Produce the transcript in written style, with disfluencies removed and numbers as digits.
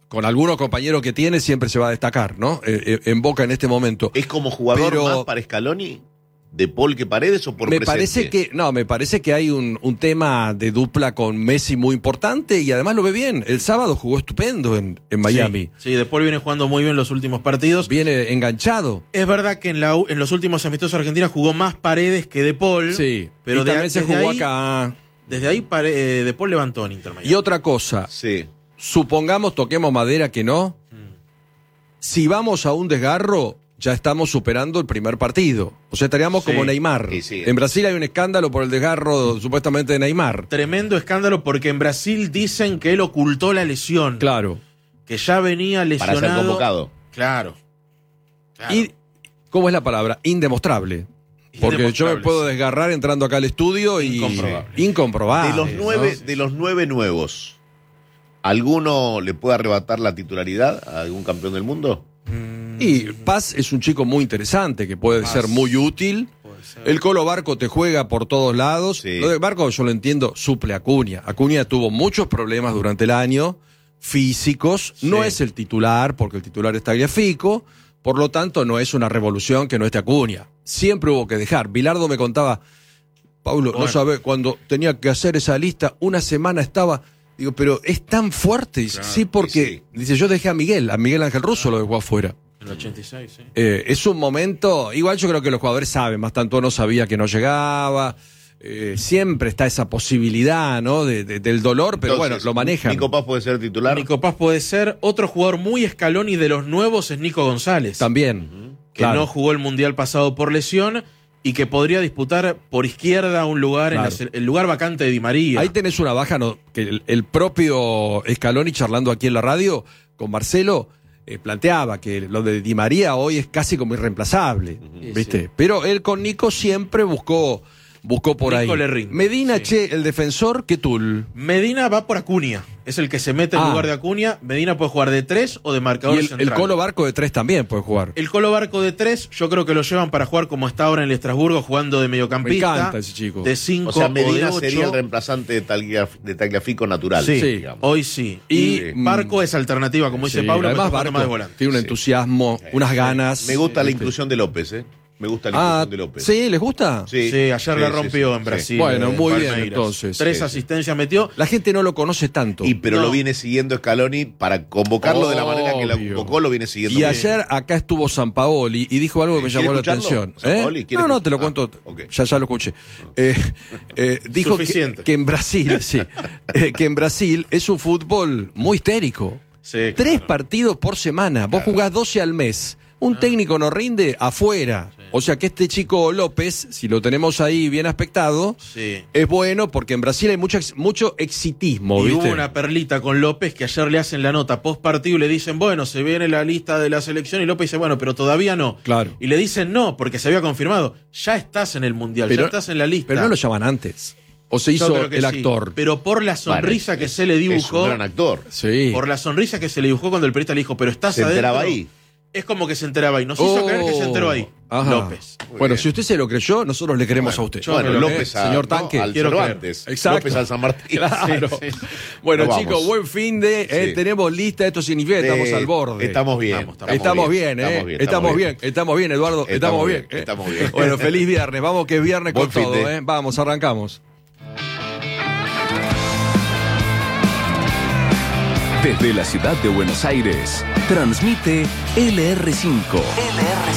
con algunos compañeros que tiene siempre se va a destacar, ¿no? En Boca en este momento. ¿Es como jugador más para Scaloni de Paul que Paredes o por presente? Me parece que hay un tema de dupla con Messi muy importante y además lo ve bien. El sábado jugó estupendo en Miami. Sí, De Paul viene jugando muy bien los últimos partidos. Viene enganchado. Es verdad que en los últimos amistosos de Argentina jugó más Paredes que De Paul. Sí, pero también se jugó acá. Desde ahí De Paul levantó en Inter Miami. Y otra cosa. Sí. Supongamos, toquemos madera que no. Si vamos a un desgarro, ya estamos superando el primer partido. O sea, estaríamos como Neymar. Sí. En Brasil hay un escándalo por el desgarro supuestamente de Neymar. Tremendo escándalo porque en Brasil dicen que él ocultó la lesión. Claro. Que ya venía lesionado. Para ser convocado. Claro. Y, ¿cómo es la palabra? Indemostrable. Porque yo me puedo desgarrar entrando acá al estudio y... Incomprobable. De los nueve nuevos, ¿alguno le puede arrebatar la titularidad a algún campeón del mundo? Y Paz es un chico muy interesante, que puede ser muy útil. El Colo Barco te juega por todos lados. Sí. Lo de Barco, yo lo entiendo, suple a Acuña. Acuña tuvo muchos problemas durante el año, físicos. Sí. No es el titular, porque el titular es Tagliafico. Por lo tanto, no es una revolución que no esté Acuña. Siempre hubo que dejar. Bilardo me contaba, Paulo, no sabe, cuando tenía que hacer esa lista, una semana estaba... Digo, pero es tan fuerte. Dice, Claro, sí, porque dice, yo dejé a Miguel Ángel Russo lo dejó afuera. En el 86, sí. Es un momento, igual yo creo que los jugadores saben, más tanto no sabía que no llegaba. Siempre está esa posibilidad, ¿no? Del dolor, pero Entonces, bueno, lo manejan. ¿Nico Paz puede ser titular? Nico Paz puede ser. Otro jugador muy Scaloni de los nuevos es Nico González. También. Que no jugó el Mundial pasado por lesión y que podría disputar por izquierda un lugar en el lugar vacante de Di María. Ahí tenés una baja, ¿no? Que el propio Scaloni, charlando aquí en la radio con Marcelo, planteaba que lo de Di María hoy es casi como irreemplazable, ¿viste? Sí. Pero él con Nico siempre buscó por Nico ahí. le rinde, Medina, el defensor, ¿qué tul? Medina va por Acuña. Es el que se mete en lugar de Acuña. Medina puede jugar de 3 o de marcador central. El Colo Barco de 3 también puede jugar. El Colo Barco de 3, yo creo que lo llevan para jugar como está ahora en el Estrasburgo, jugando de mediocampista. Me encanta ese chico. De 5 o sea, Medina o de 8. sería el reemplazante de Tagliafico natural. Sí, hoy sí. Y Barco es alternativa, como dice Pablo, además Barco más de volante. tiene un entusiasmo, unas ganas. Me gusta la inclusión de López, Me gusta la inclusión de López. ¿Sí? ¿Les gusta? Sí, ayer la rompió en Brasil. Bueno, muy Palmeiras. bien, entonces. 3 asistencias metió. La gente no lo conoce tanto. Pero lo viene siguiendo Scaloni para convocarlo de la manera que lo convocó, lo viene siguiendo. Y ayer acá estuvo Sampaoli y dijo algo que me llamó la atención. No, te lo cuento. Okay. Ya lo escuché. Dijo que en Brasil, que en Brasil es un fútbol muy histérico. Sí, 3 partidos por semana. Vos jugás 12 al mes. Un técnico no rinde afuera. Sí. O sea que este chico López, si lo tenemos ahí bien aspectado, es bueno porque en Brasil hay mucho exitismo. Y ¿viste? hubo una perlita con López que ayer le hacen la nota post partido y le dicen, bueno, se viene la lista de la selección, y López dice, bueno, pero todavía no. Claro. Y le dicen no, porque se había confirmado. Ya estás en el Mundial, ya estás en la lista. Pero no lo llaman antes. O se hizo el actor. Pero por la sonrisa que se le dibujó. Es un gran actor. Sí. Por la sonrisa que se le dibujó cuando el periodista le dijo, pero estás adentro. Se enteraba ahí. Es como que se enteraba ahí. Nos hizo creer que se enteró ahí. Ajá. López. Bueno, si usted se lo creyó, nosotros le creemos a usted. López señor Tanque. Al Cervantes. Exacto. López al San Martín. Claro. Sí. Bueno, chicos, buen fin de. Tenemos lista. Esto significa que estamos al borde. Estamos bien. Estamos bien, Eduardo. Estamos bien. Bueno, feliz viernes. Vamos que es viernes con todo, Vamos, arrancamos. Desde la ciudad de Buenos Aires, transmite LR5.